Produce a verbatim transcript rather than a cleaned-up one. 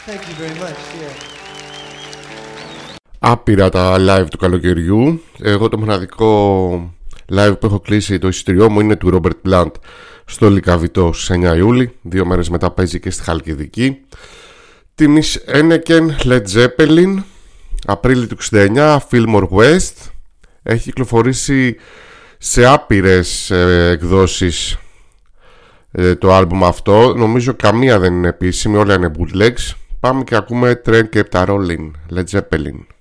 Thank you very much. Yeah. Άπειρα τα live του καλοκαιριού. Εγώ το μοναδικό live που έχω κλείσει το εισιτήριό μου είναι του Robert Plant στο Λυκαβητό στις εννιά Ιούλη. Δύο μέρες μετά παίζει και στη Χαλκιδική. Τιμής Heineken, Led Zeppelin, Απρίλη του εξήντα εννιά, Fillmore West. Έχει κυκλοφορήσει σε άπειρες ε, εκδόσεις ε, το άλμπουμ αυτό. Νομίζω καμία δεν είναι επίσημη, όλα είναι bootlegs. Πάμε και ακούμε Train Kept a Rollin', Led Zeppelin.